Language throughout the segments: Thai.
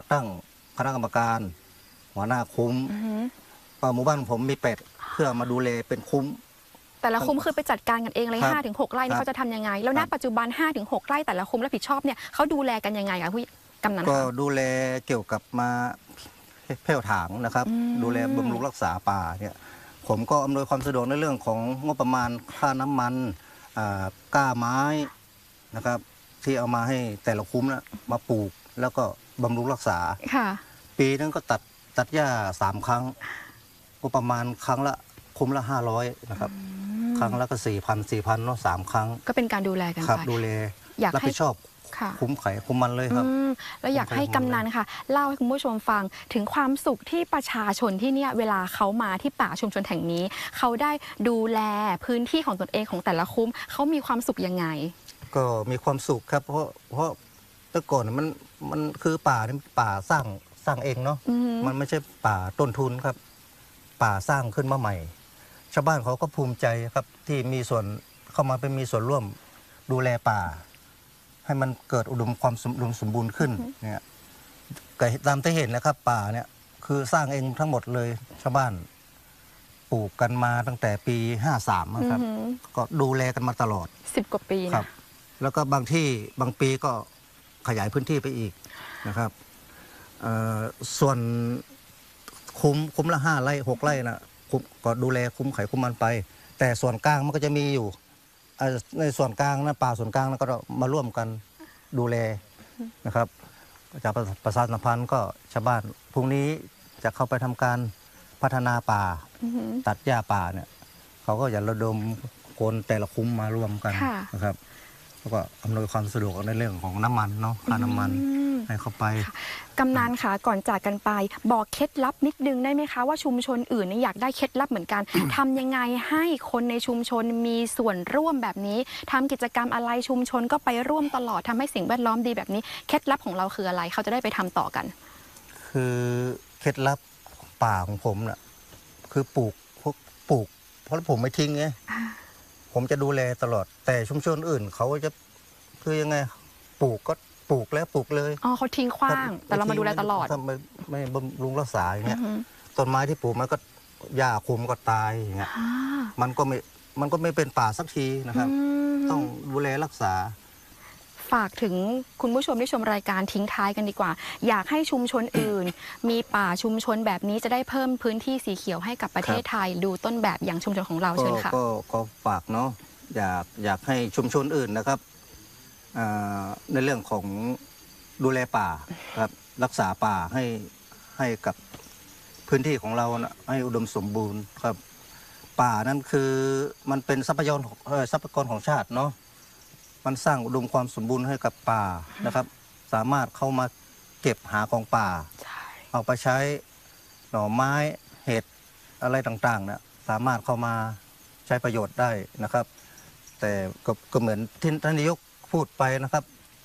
ตั้งคณะกรรมการหัวหน้าคุ้มหมู่บ้านผมมี8เพื่อมาดูแลเป็นคุ้มแต่ละคุ้มคือไปจัดการกันเองเลย5-6 ไร่นี่เขาจะทำยังไงแล้วณปัจจุบัน5-6 ไร่แต่ละคุ้มรับผิดชอบเนี่ยเขาดูแลกันยังไงคะผู้กำนันก็ดูแลเกี่ยวกับมาแผ่วถางนะครับดูแลบำรุงรักษาป่าเนี่ยผมก็อำนวยความสะดวกในเรื่องของงบประมาณค่าน้ำมันก้าไม้นะครับที่เอามาให้แต่ละคุ้มนะมาปลูกแล้วก็บำรุงรักษาปีนึงก็ตัดหญ้า3 ครั้งก็ประมาณครั้งละคุ้มละ500นะครับครั้งละก็4,000เนาะ3 ครั้งก็เป็นการดูแลกันไปดูแลรับผิดชอบคุ้มไข่คุ้มมันเลยครับแล้วอยากให้กำนันค่ะเล่าให้คุณผู้ชมฟังถึงความสุขที่ประชาชนที่เนี่ยเวลาเขามาที่ป่าชุมชนแห่งนี้เขาได้ดูแลพื้นที่ของตนเองของแต่ละคุ้มเขามีความสุขยังไงก็มีความสุขครับเพราะแต่ก่อนมันคือป่านี่ป่าสร้างเองเนาะมันไม่ใช่ป่าต้นทุนครับป่าสร้างขึ้นมาใหม่ชาวบ้านเขาก็ภูมิใจครับที่มีส่วนเข้ามาเป็นมีส่วนร่วมดูแลป่าให้มันเกิดอุดมสมบูรณ์ขึ้นเนี่ยก็ตามที่เห็นนะครับป่าเนี่ยคือสร้างเองทั้งหมดเลยชาวบ้านปลูกกันมาตั้งแต่ปี53นะครับก็ดูแลกันมาตลอด 10 กว่าปีนะครับแล้วก็บางปีก็ขยายพื้นที่ไปอีกนะครับส่วนคุ้มละ5 ไร่ 6 ไร่นะก็ดูแลคุ้มไข่คุ้มมันไปแต่ส่วนกลางมันก็จะมีอยู่ในส่วนกลางนะป่าส่วนกลางก็มาร่วมกันดูแลนะครับจากประชาสัมพันธ์ก็ชาวบ้านพรุ่งนี้จะเข้าไปทำการพัฒนาป่าตัดหญ้าป่าเนี่ยเขาก็จะระดมคนแต่ละคุ้มมาร่วมกันนะครับแล้วก็อำนวยความสะดวกในเรื่องของน้ำมันเนาะค่าน้ำมันให้เข้าไปกำนันค่ะก่อนจากกันไปบอกเคล็ดลับนิดนึงได้ไหมคะว่าชุมชนอื่นนี่อยากได้เคล็ดลับเหมือนกัน ทำยังไงให้คนในชุมชนมีส่วนร่วมแบบนี้ทำกิจกรรมอะไรชุมชนก็ไปร่วมตลอดทำให้สิ่งแวดล้อมดีแบบนี้เคล็ดลับของเราคืออะไรเขาจะได้ไปทำต่อกันคือเคล็ดลับป่าของผมน่ะคือปลูกเพราะผมไม่ทิ้งไงผมจะดูแลตลอดแต่ชุมชนอื่นเขาจะคือยังไงปลูกก็ปลูกแล้วปลูกเลยเขาทิ้งขว้างแต่เรามาดูแลตลอดไม่บำรุงรักษาอย่างเงี้ยต้นไม้ที่ปลูกมันก็หญ้าคุมก็ตายอย่างเงี้ยมันก็ไม่เป็นป่าสักทีนะครับต้องดูแลรักษาฝากถึงคุณผู้ชมที่ชมรายการทิ้งท้ายกันดีกว่าอยากให้ชุมชนอื่นมีป่าชุมชนแบบนี้จะได้เพิ่มพื้นที่สีเขียวให้กับประเทศไทยดูต้นแบบอย่างชุมชนของเราเชิญค่ะก็ฝากเนาะอยากให้ชุมชนอื่นนะครับในเรื่องของดูแลป่าครับรักษาป่าให้กับพื้นที่ของเรานะให้อุดมสมบูรณ์ครับป่านั้นคือมันเป็นทรัพยากรของชาติเนาะมันสร้างอุดมความสมบูรณ์ให้กับป่านะครับสามารถเข้ามาเก็บหาของป่าเอาไปใช้หน่อไม้เห็ดอะไรต่างๆนะสามารถเข้ามาใช้ประโยชน์ได้นะครับแต่ก็เหมือนที่ท่านนายกพูดไปนะครับ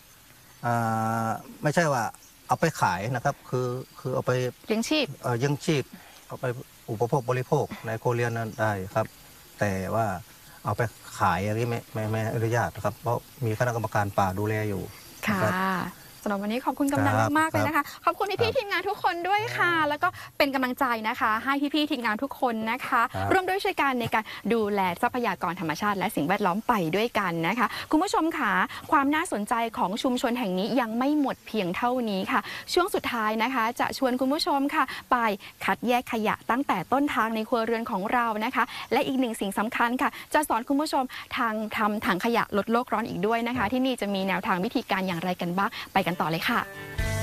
ไม่ใช่ว่าเอาไปขายนะครับคือเอาไปเลี้ยงชีพเอาไปอุปโภคบริโภคในโคเรียนนั้นได้ครับแต่ว่าเอาไปขายอะไรไม่อนุญาตนะครับเพราะมีคณะกรรมการป่าดูแลอยู่ค่ะสำหรับวันนี้ขอบคุณกำนันมากๆเลยนะคะขอบคุณพี่ๆทีมงานทุกคนด้วยค่ะแล้วก็เป็นกำลังใจนะคะให้พี่ๆทีมงานทุกคนนะคะร่วมด้วยช่วยกันในการดูแลทรัพยากรธรรมชาติและสิ่งแวดล้อมไปด้วยกันนะคะคุณผู้ชมค่ะความน่าสนใจของชุมชนแห่งนี้ยังไม่หมดเพียงเท่านี้ค่ะช่วงสุดท้ายนะคะจะชวนคุณผู้ชมค่ะไปคัดแยกขยะตั้งแต่ต้นทางในครัวเรือนของเรานะคะและอีกหนึ่งสิ่งสำคัญค่ะจะสอนคุณผู้ชมทำถังขยะลดโลกร้อนอีกด้วยนะคะที่นี่จะมีแนวทางวิธีการอย่างไรกันบ้างไปกันต่อเลยค่ะ